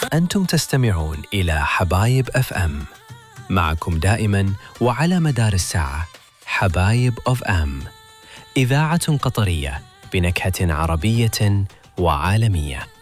أنتم تستمعون إلى حبايب أف أم، معكم دائما وعلى مدار الساعة. حبايب أف أم، إذاعة قطرية بنكهة عربية وعالمية.